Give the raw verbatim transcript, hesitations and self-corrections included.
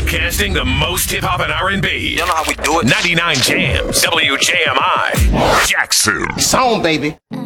Broadcasting the most hip hop and R and B. You know how we do it. ninety-nine Jams, W J M I, Jackson. It's on, baby.